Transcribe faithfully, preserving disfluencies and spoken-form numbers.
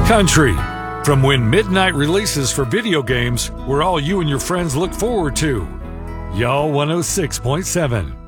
country. From when midnight releases for video games were all you and your friends look forward to. Y'all one oh six point seven.